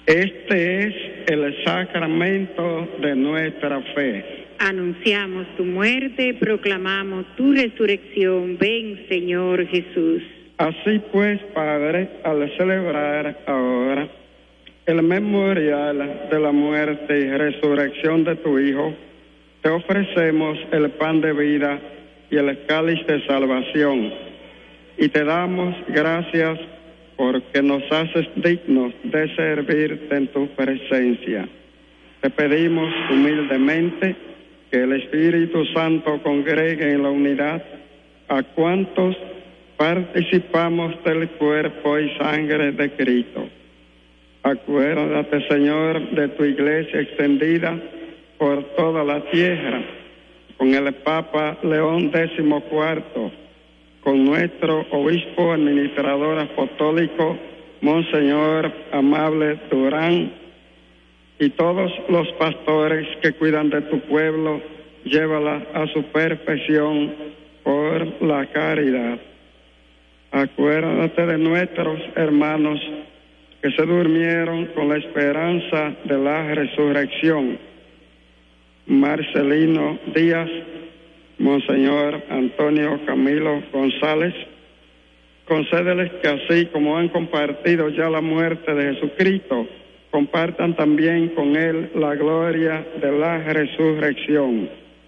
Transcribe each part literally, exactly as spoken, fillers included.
Este es el sacramento de nuestra fe. Anunciamos tu muerte, proclamamos tu resurrección. Ven, Señor Jesús. Así pues, Padre, al celebrar ahora el memorial de la muerte y resurrección de tu Hijo, te ofrecemos el pan de vida y el cáliz de salvación, y te damos gracias porque nos haces dignos de servirte en tu presencia. Te pedimos humildemente que el Espíritu Santo congregue en la unidad a cuantos participamos del cuerpo y sangre de Cristo. Acuérdate, Señor, de tu iglesia extendida por toda la tierra, con el Papa León decimocuarto, con nuestro obispo administrador apostólico, Monseñor Amable Durán, y todos los pastores que cuidan de tu pueblo, llévala a su perfección por la caridad. Acuérdate de nuestros hermanos que se durmieron con la esperanza de la resurrección. Marcelino Díaz, Monseñor Antonio Camilo González, concédeles que así como han compartido ya la muerte de Jesucristo, compartan también con él la gloria de la resurrección.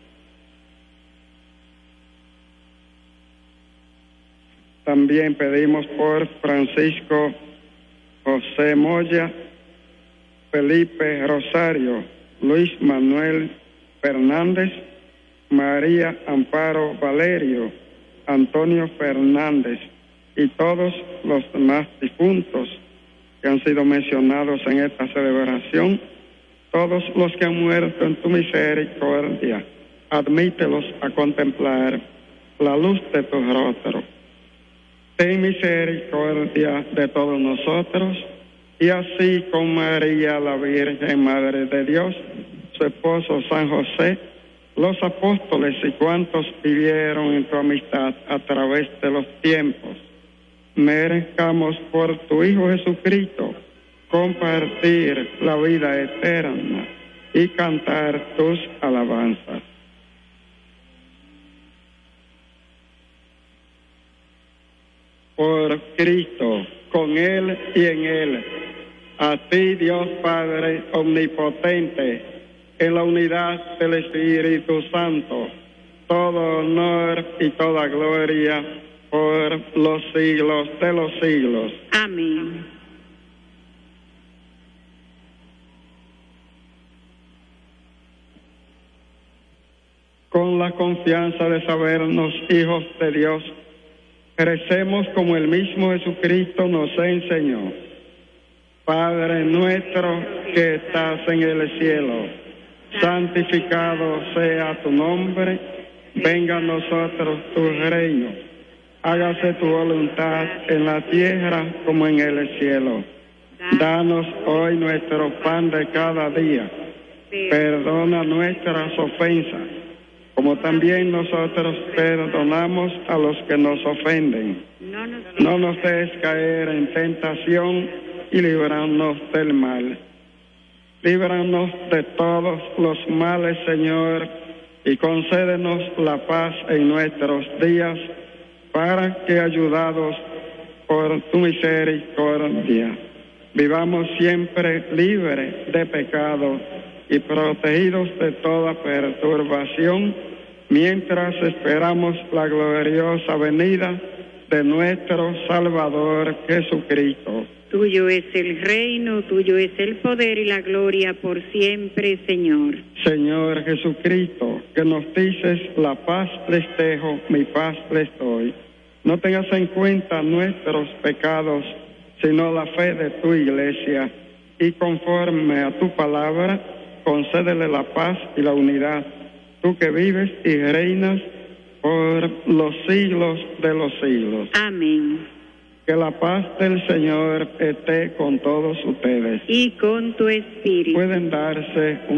También pedimos por Francisco José Moya, Felipe Rosario, Luis Manuel Fernández, María Amparo Valerio, Antonio Fernández y todos los demás difuntos que han sido mencionados en esta celebración, todos los que han muerto en tu misericordia, admítelos a contemplar la luz de tu rostro. Ten misericordia de todos nosotros, y así con María, la Virgen Madre de Dios, su esposo San José, los apóstoles y cuantos vivieron en tu amistad a través de los tiempos, merezcamos por tu Hijo Jesucristo compartir la vida eterna y cantar tus alabanzas. Por Cristo, con Él y en Él, a ti, Dios Padre omnipotente, en la unidad del Espíritu Santo, todo honor y toda gloria por los siglos de los siglos. Amén. Con la confianza de sabernos hijos de Dios, recemos como el mismo Jesucristo nos enseñó. Padre nuestro que estás en el cielo, santificado sea tu nombre, venga a nosotros tu reino, hágase tu voluntad en la tierra como en el cielo. Danos hoy nuestro pan de cada día, perdona nuestras ofensas, como también nosotros perdonamos a los que nos ofenden. No nos dejes caer en tentación y líbranos del mal. Líbranos de todos los males, Señor, y concédenos la paz en nuestros días, para que, ayudados por tu misericordia, vivamos siempre libres de pecado y protegidos de toda perturbación, mientras esperamos la gloriosa venida de nuestro Salvador Jesucristo. Tuyo es el reino, tuyo es el poder y la gloria por siempre, Señor. Señor Jesucristo, que nos dices, la paz les dejo, mi paz les doy. No tengas en cuenta nuestros pecados, sino la fe de tu iglesia, y conforme a tu palabra, concédele la paz y la unidad, tú que vives y reinas por los siglos de los siglos. Amén. Que la paz del Señor esté con todos ustedes. Y con tu espíritu. Pueden darse un